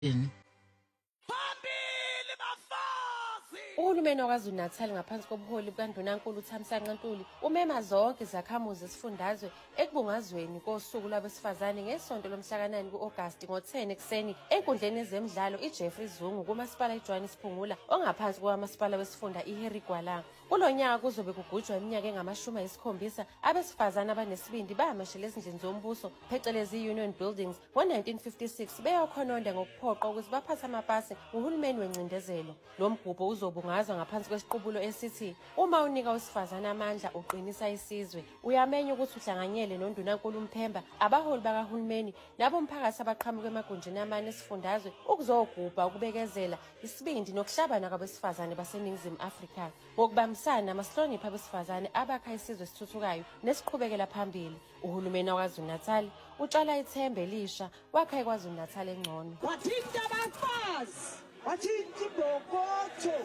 Uhulumeni waKwaZulu-Natal ngaphansi kobuholi bukaNdunankulu uThamsanqa Ntuli umema zonke izakhamuzi zesifundazwe ekubungazweni kosuku lwabesifazane ngesonto lomhla ka-9 ku-Agasti ngo-10 ekuseni enkundleni yezemidlalo iJeffrey Zungu kumasipala iJohannesburg ongaphansi komasipala wesifunda iHarry Gwala. Kulo nyaka kuzobe kugujwa iminyaka engama-70 abesifazane abanesibindi bamashela ezindlini zombuso phecelezi Union Buildings ngo-1956 beyokhononda ngokuphoqa ukuthi baphathe amapasi nguhulumeni wencindezelo. Lo mgubho uzobungazwa ngaphansi kwesiqubulo esithi uma unika wesifazane amandla uqinisa isizwe. Uyamenya ukuthi uhlanganyele noNdunankulu uMthemba, abaholi bakahulumeni nabomphakathi abaqhamuka emagunjini amane esifundazwe ukuzogubha ukubekezela isibindi nokuhlabana kwabesifazane baseNingizimu Afrika. Ngokubambisana amahlonipha abesifazane abakha isizwe esithuthukayo nesiqhubekela phambili. Uhulumeni waKwaZulu-Natal utshala ithemba elisha wakha iKwaZulu-Natal engcono. Wathinta abafazi, wathinta ibhokotho.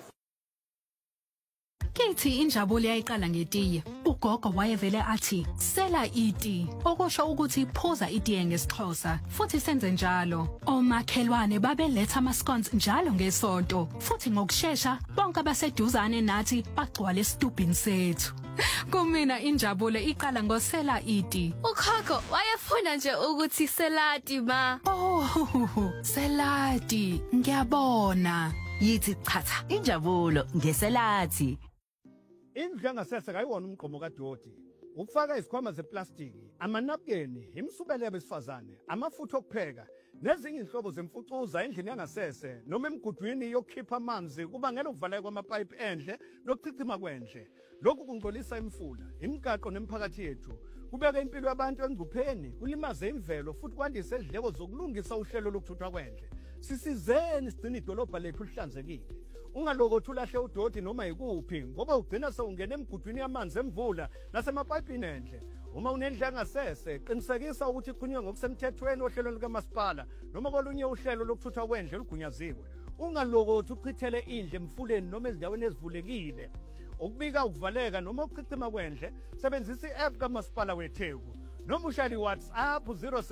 Kithi injabulo yayiqala ngetiye. Ugogo wayevele athi sela iti, okusho ukuthi phuza itiye ngesixhosa, futhi senze njalo. Omakhelwane babeletha ama-scones njalo ngesonto, futhi ngokusheshsha bonke abaseduzane nathi bagcwala esitubhini sethu. Kumina injabulo iqala ngosela iti. Ukhokho wayefuna nje ukuthi selati ma. Oh, selati, ngiyabona. Yithi chatha injabulo ngeselati. Indlu yangasese kayiwona umgqomo kaDodi. Ukufaka izikhwama zeplastiki, amanapkeni, imsubele yabesifazane, amafutha okupheka, nezinye inhlobo zemfucuza endlini yangasese noma emgudwini yokukhipha amanzi kubangela ukuvaleka kwamapayipi endle nokuchichima kwendle. Lokhu kungcolisa imfula, imigaqo nemphakathi yethu. Kubeka impilo yabantu engcupheni, kulimaze imvelo futhi kwandise izindleko zokulungisa uhlelo lokuthuthwa kwendle. Sisizeni sigcina idolobha lethu lihlanzekile. Ungalokothi ulahle uDodi noma yikuphi ngoba ugcina sewungena emgudwini yamanzi emvula nasemapayipini endle. Uma unendlu yangasese qinisekisa ukuthi iqhunywe ngokusemthethweni ohlelweni likamasipala noma kolunye uhlelo lokuthuthwa kwendle olugunyaziwe. Ungalokothi uchithele indle emfuleni noma ezindaweni ezivulekile. Ukubika ukuvaleka noma ukuchichima kwendle sebenzisa i-app kamasipala weTheku noma ushaya WhatsApp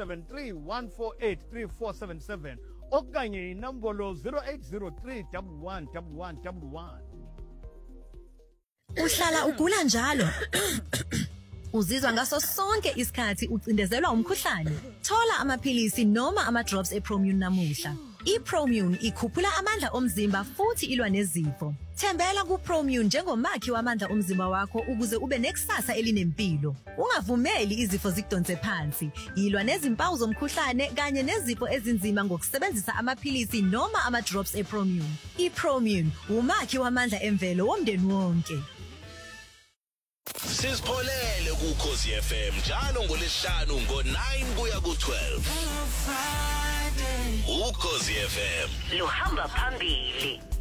0731483477 okanye inombolo 0803111111. Uhlala ugula njalo? Uzizwa ngaso sonke isikhathi ucindezelwa umkhuhlane? Thola amaphilisi noma ama-drops ePromune namuhla. iPromune ikhuphula amandla omzimba futhi ilwa nezifo. Thembela kuPromune njengomakhi wamandla omzimba wakho ukuze ube nekusasa elinempilo. Ungavumeli izifo zikudonse phansi. Yilwa nezimpawu zomkhuhlane kanye nezifo ezinzima ngokusebenzisa amaphilisi noma ama-drops ePromune. iPromune umakhi wamandla emvelo womndeni wonke. Sizipholele kuKhosi FM njalo ngolesihlanu ngo-9 kuya ku-12. uKhosi FM Luhamba phambili.